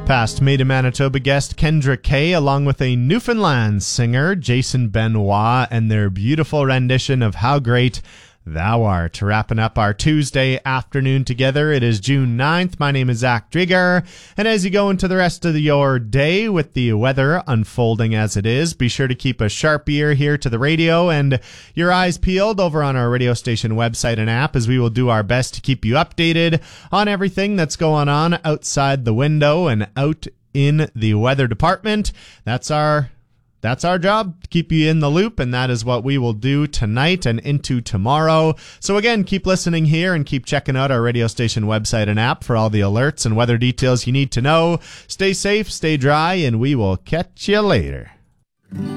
past Made in Manitoba guest Kendra Kay, along with a Newfoundland singer, Jason Benoit, and their beautiful rendition of How Great Thou Art. Wrapping up our Tuesday afternoon together. It is June 9th. My name is Zach Drieger. And as you go into the rest of your day with the weather unfolding as it is, be sure to keep a sharp ear here to the radio and your eyes peeled over on our radio station website and app, as we will do our best to keep you updated on everything that's going on outside the window and out in the weather department. That's our job, to keep you in the loop, and that is what we will do tonight and into tomorrow. So again, keep listening here and keep checking out our radio station website and app for all the alerts and weather details you need to know. Stay safe, stay dry, and we will catch you later.